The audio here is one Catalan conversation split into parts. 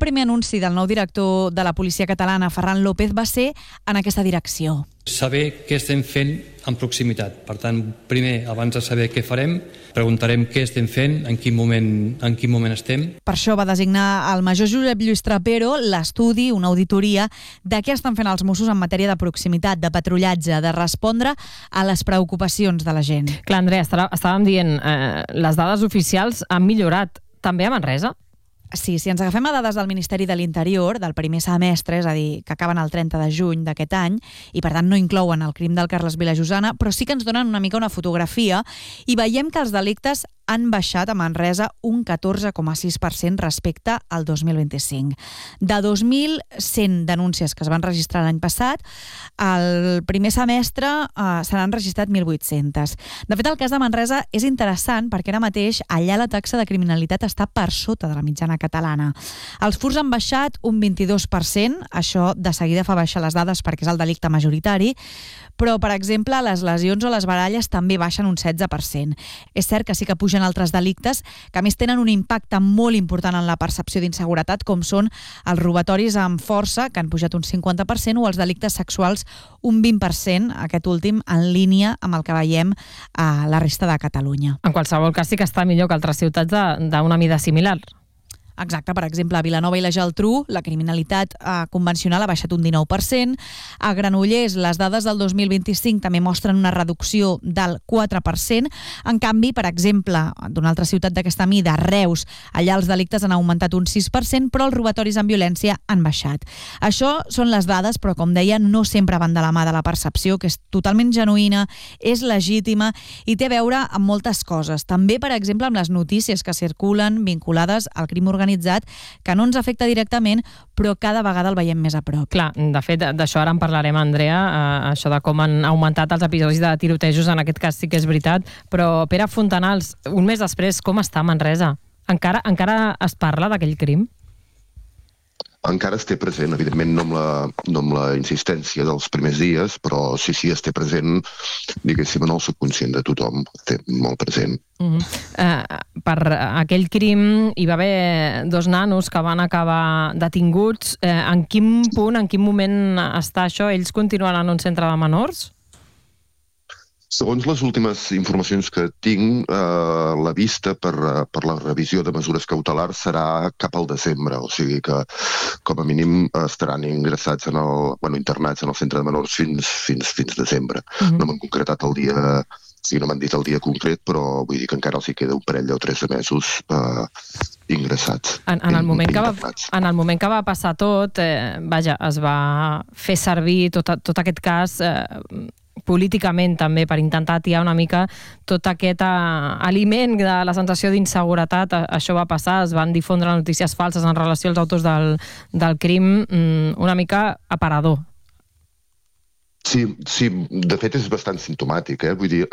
primer anunci del nou director de la policia catalana, Ferran López, va ser en aquesta direcció. Saber què estem fent en proximitat. Per tant, primer, abans de saber què farem, preguntarem què estem fent, en quin moment estem. Per això va designar el major Josep Lluís Trapero l'estudi, una auditoria, de què estan fent els Mossos en matèria de proximitat, de patrullatge, de respondre a les preocupacions de la gent. Clar, Andrea, estàvem dient, les dades oficials han millorat també a Manresa? Sí, si ens agafem a dades del Ministeri de l'Interior, del primer semestre, és a dir, que acaben el 30 de juny d'aquest any, i per tant no inclouen el crim del Carles Vilajosana, però sí que ens donen una mica una fotografia i veiem que els delictes han baixat a Manresa un 14,6% respecte al 2025. De 2.100 denúncies que es van registrar l'any passat, el primer semestre se n'han registrat 1.800. De fet, el cas de Manresa és interessant perquè ara mateix allà la taxa de criminalitat està per sota de la mitjana catalana. Els furts han baixat un 22%, això de seguida fa baixar les dades perquè és el delicte majoritari, però, per exemple, les lesions o les baralles també baixen un 16%. És cert que sí que pugen altres delictes que a més tenen un impacte molt important en la percepció d'inseguretat, com són els robatoris amb força, que han pujat un 50%, o els delictes sexuals un 20%, aquest últim en línia amb el que veiem a la resta de Catalunya. En qualsevol cas sí que està millor que altres ciutats d'una mida similar. Exacte, per exemple, a Vilanova i la Geltrú la criminalitat convencional ha baixat un 19%, a Granollers les dades del 2025 també mostren una reducció del 4%, en canvi, per exemple, d'una altra ciutat d'aquesta mida, Reus, allà els delictes han augmentat un 6%, però els robatoris amb violència han baixat. Això són les dades, però com deia, no sempre van de la mà de la percepció, que és totalment genuïna, és legítima i té a veure amb moltes coses. També, per exemple, amb les notícies que circulen vinculades al crim organitzat, que no ens afecta directament, però cada vegada el veiem més a prop. Clar, de fet, d'això ara en parlarem, Andrea, això de com han augmentat els episodis de tirotejos, en aquest cas sí que és veritat, però Pere Fontanals, un mes després, com està Manresa? Encara es parla d'aquell crim? Encara es té present, evidentment no amb la insistència dels primers dies, però sí, es té present, diguéssim, en el subconscient de tothom, té molt present. Per aquell crim hi va haver 2 nanos que van acabar detinguts. En quin punt, en quin moment està això? Ells continuen en un centre de menors? Segons les últimes informacions que tinc, la vista per la revisió de mesures cautelars serà cap al desembre, o sigui que com a mínim estaran ingressats internats en el centre de menors fins desembre. No m'han concretat el dia, no m'han dit el dia concret, però vull dir que encara els hi queda un parell o 3 de mesos ingressats. En el moment que va passar tot, es va fer servir tot aquest cas políticament també, per intentar atiar una mica tot aquest aliment de la sensació d'inseguretat. Això va passar, es van difondre notícies falses en relació als autors del crim, una mica aparador. Sí, de fet és bastant simptomàtic, vull dir,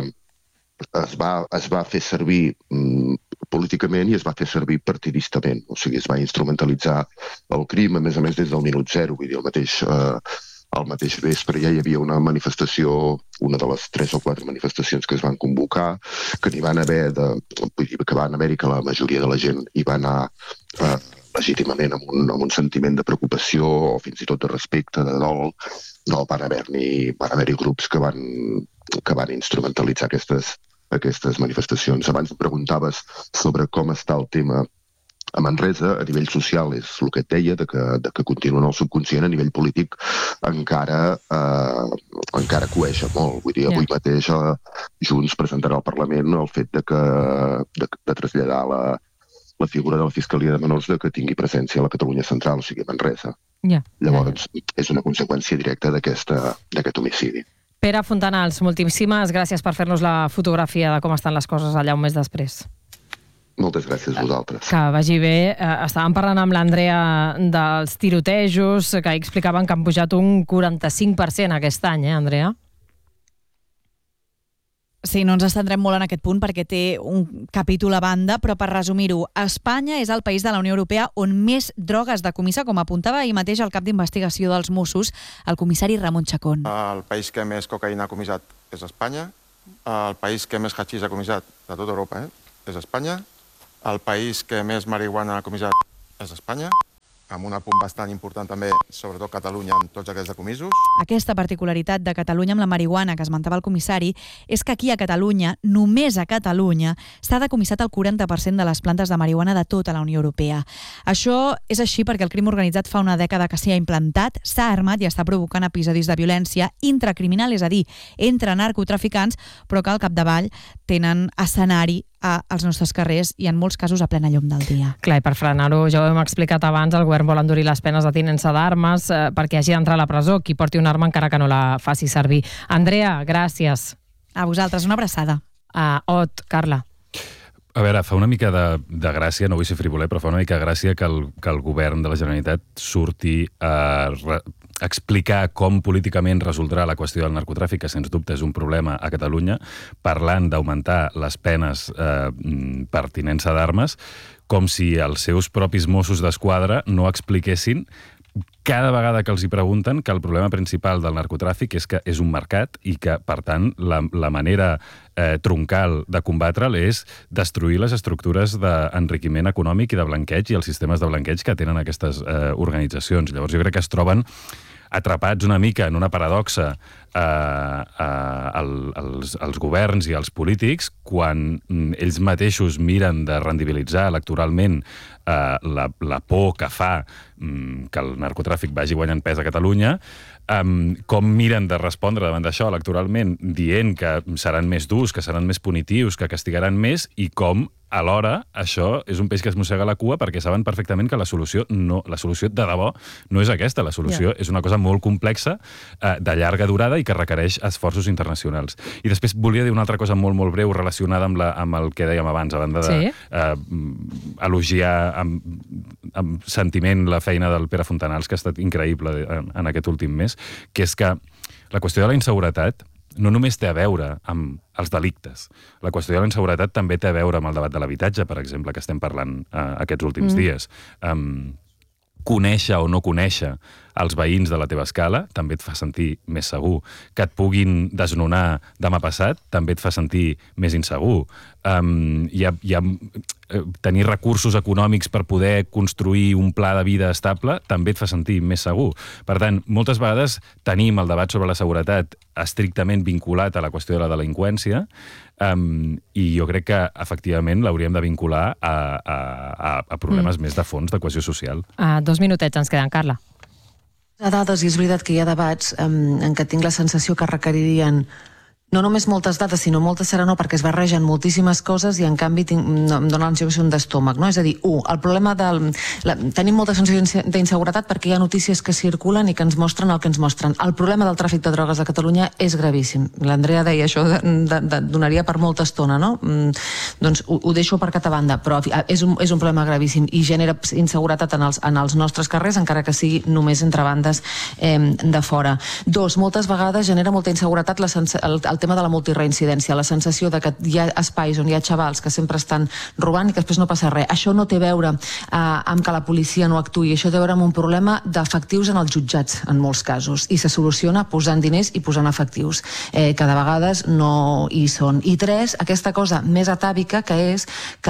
es va fer servir políticament i es va fer servir partidistament, o sigui, es va instrumentalitzar el crim, a més des del minut zero, vull dir, al mateix vespre ja hi havia una manifestació, una de les 3 o 4 manifestacions que es van convocar, que n'hi van haver que van haver-hi que la majoria de la gent hi va anar legítimament amb un sentiment de preocupació o fins i tot de respecte, de dol. No van haver-hi grups que van instrumentalitzar aquestes manifestacions. Abans em preguntaves sobre com està el tema a Manresa. A nivell social és el que et deia, de que continua en el subconscient. A nivell polític encara coeja molt. Vull dir, avui mateix Junts presentarà al Parlament el fet de traslladar la figura de la Fiscalia de Menors que tingui presència a la Catalunya Central, o sigui, a Manresa. Llavors, és una conseqüència directa d'aquest homicidi. Pere Fontanals, moltíssimes gràcies per fer-nos la fotografia de com estan les coses allà un mes després. Moltes gràcies a vosaltres. Que vagi bé. Estàvem parlant amb l'Andrea dels tirotejos, que explicaven que han pujat un 45% aquest any, Andrea? Sí, no ens estendrem molt en aquest punt perquè té un capítol a banda, però per resumir-ho, Espanya és el país de la Unió Europea on més drogues decomissa, com apuntava ahir mateix el cap d'investigació dels Mossos, el comissari Ramon Chacón. El país que més cocaïna ha comissat és Espanya, el país que més hachís ha comissat de tota Europa és Espanya, el país que més marihuana ha comissat és Espanya, amb un apunt bastant important també, sobretot Catalunya, en tots aquests decomisos. Aquesta particularitat de Catalunya amb la marihuana que esmentava el comissari és que aquí a Catalunya, només a Catalunya, s'ha decomissat el 40% de les plantes de marihuana de tota la Unió Europea. Això és així perquè el crim organitzat fa una dècada que s'hi ha implantat, s'ha armat i està provocant episodis de violència intracriminal, és a dir, entre narcotraficants, però que al capdavall tenen escenari als nostres carrers i en molts casos a plena llum del dia. Clar, i per frenar-ho, ja ho hem explicat abans, el govern vol endurir les penes de tinença d'armes perquè hagi d'entrar a la presó qui porti una arma encara que no la faci servir. Andrea, gràcies. A vosaltres, una abraçada. Ot, Carla. A veure, fa una mica de gràcia, no vull ser frivoler, però fa una mica de gràcia que el govern de la Generalitat surti a explicar com políticament resoldrà la qüestió del narcotràfic, que sens dubte és un problema a Catalunya, parlant d'augmentar les penes per tinença d'armes, com si els seus propis Mossos d'Esquadra no expliquessin cada vegada que els hi pregunten que el problema principal del narcotràfic és que és un mercat i que, per tant, la manera troncal de combatre'l és destruir les estructures d'enriquiment econòmic i de blanqueig i els sistemes de blanqueig que tenen aquestes organitzacions. Llavors jo crec que es troben atrapats una mica en una paradoxa els governs i els polítics quan ells mateixos miren de rendibilitzar electoralment la por que fa que el narcotràfic vagi guanyant pes a Catalunya, com miren de respondre davant d'això electoralment dient que seran més durs, que seran més punitius, que castigaran més, i com alhora això és un peix que es mossega la cua perquè saben perfectament que la solució de debò no és aquesta. La solució és una cosa molt complexa, de llarga durada i que requereix esforços internacionals. I després volia dir una altra cosa molt, molt breu relacionada amb el que dèiem abans, a banda de elogiar amb sentiment la feina del Pere Fontanals, que ha estat increïble en aquest últim mes, que és que la qüestió de la inseguretat no només té a veure amb els delictes. La qüestió de la inseguretat també té a veure amb el debat de l'habitatge, per exemple, que estem parlant aquests últims dies. Conèixer o no conèixer els veïns de la teva escala també et fa sentir més segur. Que et puguin desnonar demà passat també et fa sentir més insegur. Tenir recursos econòmics per poder construir un pla de vida estable també et fa sentir més segur. Per tant, moltes vegades tenim el debat sobre la seguretat estrictament vinculat a la qüestió de la delinqüència, i jo crec que efectivament l'hauríem de vincular a problemes més de fons, de cohesió social. 2 minutets ens queden, Carla. Hi ha dades, i és veritat que hi ha debats en què tinc la sensació que requeririen no només moltes dades, sinó molta serenor, perquè es barregen moltíssimes coses i en canvi em dona la sensació d'estómac, no? És a dir, el problema tenim molta sensació d'inseguretat perquè hi ha notícies que circulen i que ens mostren el que ens mostren. El problema del tràfic de drogues a Catalunya és gravíssim. L'Andrea deia això, donaria per molta estona, no? Doncs ho deixo per aquesta banda, però és un problema gravíssim i genera inseguretat en els nostres carrers, encara que sigui només entre bandes de fora. 2, moltes vegades genera molta inseguretat el tema de la multireincidència, la sensació de que hi ha espais on hi ha xavals que sempre estan robant i que després no passa res. Això no té a veure amb que la policia no actuï, això té a veure amb un problema d'efectius en els jutjats, en molts casos, i se soluciona posant diners i posant efectius, que de vegades no hi són. I 3, aquesta cosa més atàvica, que és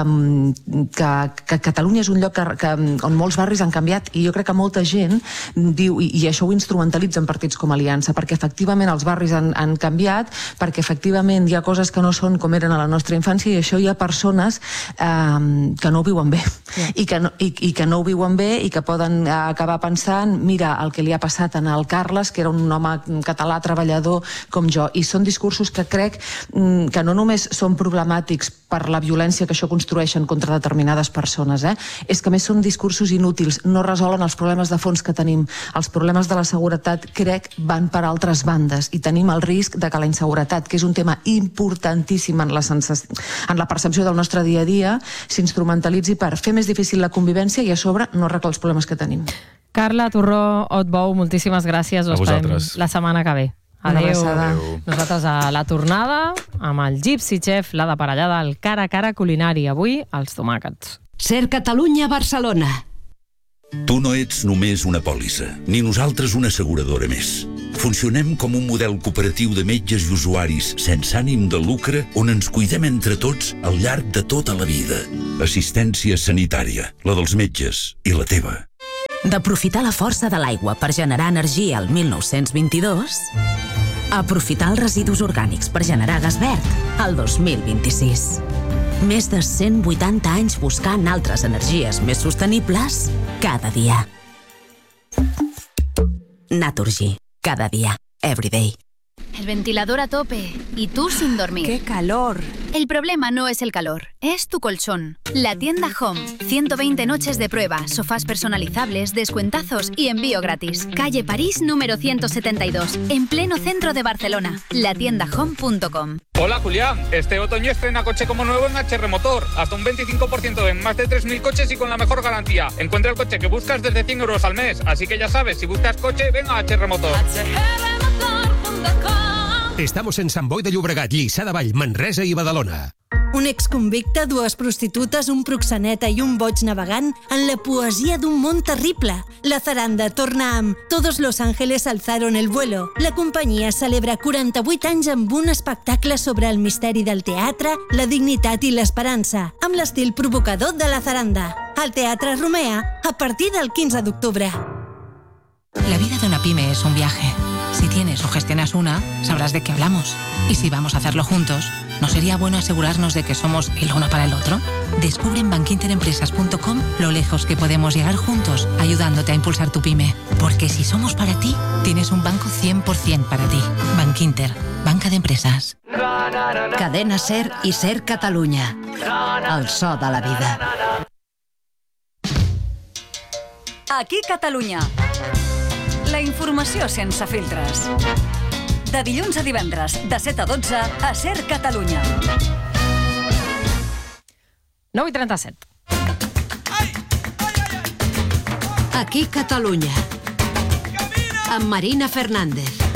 que Catalunya és un lloc on molts barris han canviat, i jo crec que molta gent diu, i això ho instrumentalitzen partits com Aliança, perquè efectivament els barris han canviat, perquè efectivament hi ha coses que no són com eren a la nostra infància, i això hi ha persones que no ho viuen bé, i que no ho viuen bé i que poden acabar pensant, mira el que li ha passat al Carles, que era un home català treballador com jo. I són discursos que crec que no només són problemàtics per la violència que això construeixen contra determinades persones, és que més són discursos inútils, no resolen els problemes de fons que tenim. Els problemes de la seguretat, crec, van per altres bandes, i tenim el risc de que la inseguretat, que és un tema importantíssim en la percepció del nostre dia a dia, s'instrumentalitzi per fer més difícil la convivència i a sobre no arreglar els problemes que tenim. Carla Torró, Ot Bou, moltíssimes gràcies. A vosaltres. La setmana que ve. Adéu. Nosaltres a la tornada amb el Gypsy Chef, la d'aparellada, el cara a cara culinari. Avui, els tomàquets. Ser Catalunya, Barcelona. Tu no ets només una pòlissa, ni nosaltres una asseguradora més. Funcionem com un model cooperatiu de metges i usuaris sense ànim de lucre on ens cuidem entre tots al llarg de tota la vida. Assistència sanitària, la dels metges i la teva. D'aprofitar la força de l'aigua per generar energia al 1922 a aprofitar els residus orgànics per generar gas verd al 2026. Més de 180 anys buscant altres energies més sostenibles cada dia. Naturgy. Cada día. Every day. El ventilador a tope y tú sin dormir. ¡Qué calor! El problema no es el calor, es tu colchón. La tienda Home. 120 noches de prueba, sofás personalizables, descuentazos y envío gratis. Calle París número 172, en pleno centro de Barcelona. latiendahome.com. Hola Julián, este otoño estrena coche como nuevo en HR Motor. Hasta un 25% en más de 3.000 coches y con la mejor garantía. Encuentra el coche que buscas desde 100 euros al mes. Así que ya sabes, si buscas coche, ven a HR Motor. Estamos en Sant Boi de Llobregat, Lliçà de Vall, Manresa i Badalona. Un exconvicte, dues prostitutes, un proxeneta i un boig navegant en la poesia d'un món terrible. La zaranda torna amb Todos los ángeles alzaron el vuelo. La companyia celebra 48 anys amb un espectacle sobre el misteri del teatre, la dignitat i l'esperança, amb l'estil provocador de la zaranda. Al Teatre Romea, a partir del 15 d'octubre. La vida de una pyme es un viaje. Si tienes o gestionas una, sabrás de qué hablamos. Y si vamos a hacerlo juntos, ¿no sería bueno asegurarnos de que somos el uno para el otro? Descubre en bankinterempresas.com lo lejos que podemos llegar juntos, ayudándote a impulsar tu pyme. Porque si somos para ti, tienes un banco 100% para ti. Bankinter, banca de empresas. Cadena SER i SER Catalunya. El so de la vida. Aquí Catalunya. La informació sense filtres. De dilluns a divendres, de 7 a 12, a SER Catalunya. 9:37. Aquí Catalunya. Amb Marina Fernández.